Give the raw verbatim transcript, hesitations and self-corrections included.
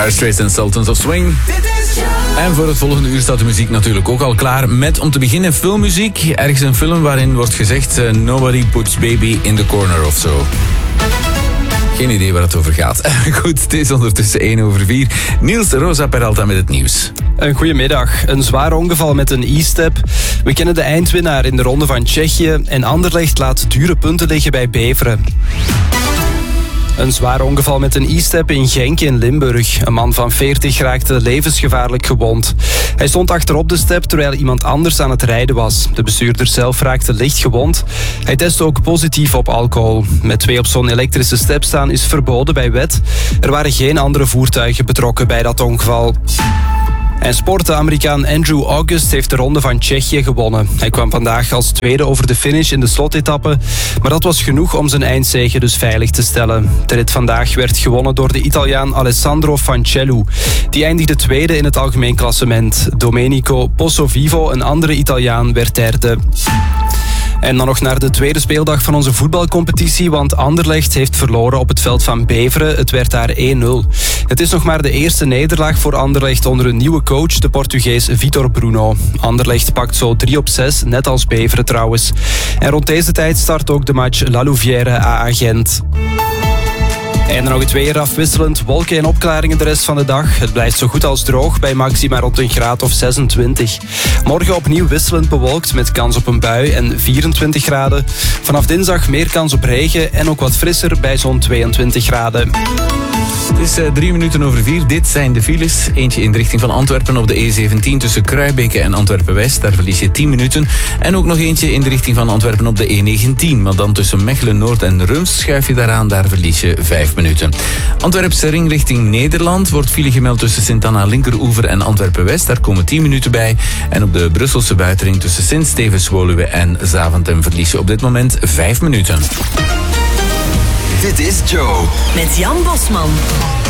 Dire Straits en Sultans of Swing. En voor het volgende uur staat de muziek natuurlijk ook al klaar. Met om te beginnen filmmuziek. Ergens een film waarin wordt gezegd... Uh, nobody puts baby in the corner of so. Geen idee waar het over gaat. Goed, het is ondertussen één over vier. Niels Rosa Peralta met het nieuws. Een goedemiddag. Een zwaar ongeval met een e-step. We kennen de eindwinnaar in de ronde van Tsjechië. En Anderlecht laat dure punten liggen bij Beveren. Een zwaar ongeval met een e-step in Genk in Limburg. Een man van veertig raakte levensgevaarlijk gewond. Hij stond achterop de step terwijl iemand anders aan het rijden was. De bestuurder zelf raakte licht gewond. Hij testte ook positief op alcohol. Met twee op zo'n elektrische step staan is verboden bij wet. Er waren geen andere voertuigen betrokken bij dat ongeval. En sport, de Amerikaan Andrew August heeft de ronde van Tsjechië gewonnen. Hij kwam vandaag als tweede over de finish in de slotetappe. Maar dat was genoeg om zijn eindzege dus veilig te stellen. De rit vandaag werd gewonnen door de Italiaan Alessandro Fancellu. Die eindigde tweede in het algemeen klassement. Domenico Pozzovivo, een andere Italiaan, werd derde. En dan nog naar de tweede speeldag van onze voetbalcompetitie, want Anderlecht heeft verloren op het veld van Beveren. Het werd daar één nul. Het is nog maar de eerste nederlaag voor Anderlecht onder een nieuwe coach, de Portugees Vitor Bruno. Anderlecht pakt zo drie op zes, net als Beveren trouwens. En rond deze tijd start ook de match La Louvière à Gent. En dan nog het weer afwisselend. Wolken en opklaringen de rest van de dag. Het blijft zo goed als droog bij maxima rond een graad of zesentwintig. Morgen opnieuw wisselend bewolkt met kans op een bui en vierentwintig graden. Vanaf dinsdag meer kans op regen en ook wat frisser bij zo'n tweeëntwintig graden. Het is uh, drie minuten over vier. Dit zijn de files. Eentje in de richting van Antwerpen op de E zeventien tussen Kruibeke en Antwerpen-West. Daar verlies je tien minuten. En ook nog eentje in de richting van Antwerpen op de E negentien. Maar dan tussen Mechelen-Noord en Rumst schuif je daaraan. Daar verlies je vijf minuten. Antwerpse ring richting Nederland wordt file gemeld tussen Sint-Anna Linkeroever en Antwerpen-West. Daar komen tien minuten bij. En op de Brusselse buitenring tussen Sint-Stevens-Woluwe en Zaventem verlies je op dit moment vijf minuten. Dit is Joe. Met Jan Bosman.